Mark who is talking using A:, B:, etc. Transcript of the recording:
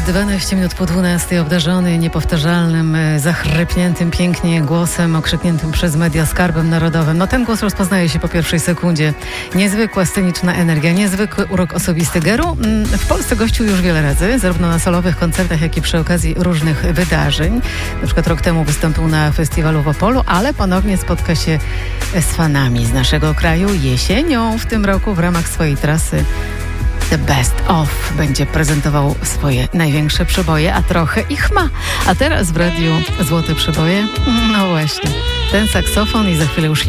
A: 12 minut po 12, obdarzony niepowtarzalnym, zachrypniętym pięknie głosem, okrzykniętym przez media skarbem narodowym. No ten głos rozpoznaje się po pierwszej sekundzie. Niezwykła sceniczna energia, niezwykły urok osobisty. Geru w Polsce gościł już wiele razy, zarówno na solowych koncertach, jak i przy okazji różnych wydarzeń. Na przykład rok temu wystąpił na festiwalu w Opolu, ale ponownie spotka się z fanami z naszego kraju jesienią w tym roku w ramach swojej trasy The Best Of będzie prezentował swoje największe przeboje, a trochę ich ma. A teraz w radiu Złote Przeboje, no właśnie, ten saksofon i za chwilę już